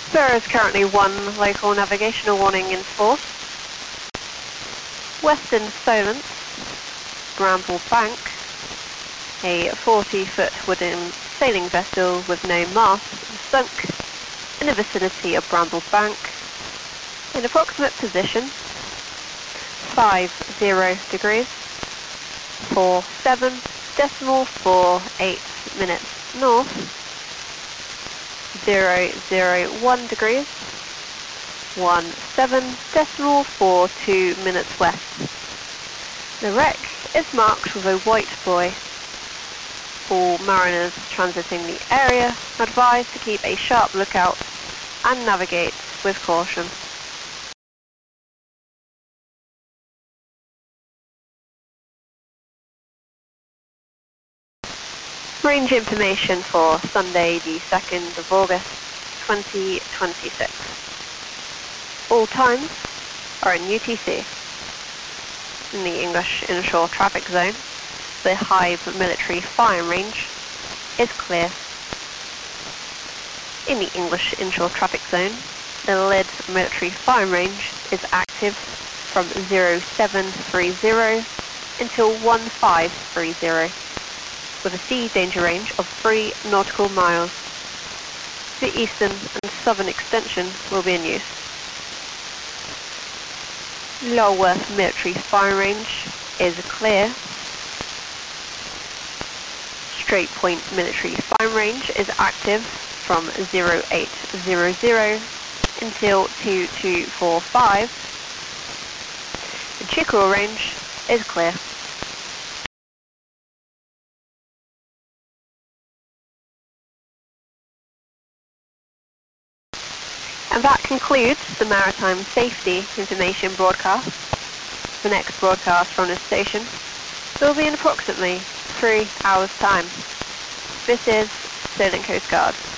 There is currently one local navigational warning in force. Western Solent, Bramble Bank, a 40-foot wooden sailing vessel with no mast sunk in the vicinity of Bramble Bank in approximate position 50 degrees 47.48 minutes north, 001 degrees 17.42 minutes west. The wreck is marked with a white buoy. All mariners transiting the area are advised to keep a sharp lookout and navigate with caution. Range information for Sunday the 2nd of August 2026. All times are in UTC. In the English inshore traffic zone, the Hive military firing range is clear. In the English inshore traffic zone, the lead military firing range is active from 0730 until 1530, with a sea danger range of 3 nautical miles. The eastern and southern extension will be in use. Lulworth military firing range is clear. Strait Point military firing range is active from 0800 until 2245. The Chickerell range is clear. And that concludes the Maritime Safety Information broadcast. The next broadcast from this station will be in approximately 3 hours' time. This is Solent Coast Guard.